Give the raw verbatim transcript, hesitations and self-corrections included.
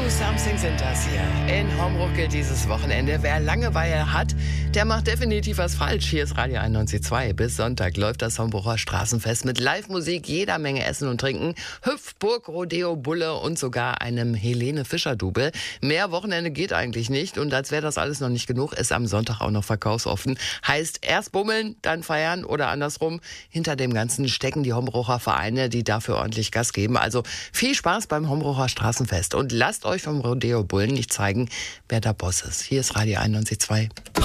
Something sind das hier. In Homburg gilt dieses Wochenende. Wer Langeweile hat, der macht definitiv was falsch. Hier ist Radio einundneunzig Komma zwei. Bis Sonntag läuft das Homburger Straßenfest mit Live-Musik, jeder Menge Essen und Trinken, Hüpfburg, Rodeo, Bulle und sogar einem Helene Fischer-Double. Mehr Wochenende geht eigentlich nicht. Und als wäre das alles noch nicht genug, ist am Sonntag auch noch verkaufsoffen. Heißt erst bummeln, dann feiern oder andersrum. Hinter dem Ganzen stecken die Homburger Vereine, die dafür ordentlich Gas geben. Also viel Spaß beim Homburger Straßenfest. Und lasst euch vom Rodeo Bullen nicht zeigen, wer der Boss ist. Hier ist Radio einundneunzig Komma zwei.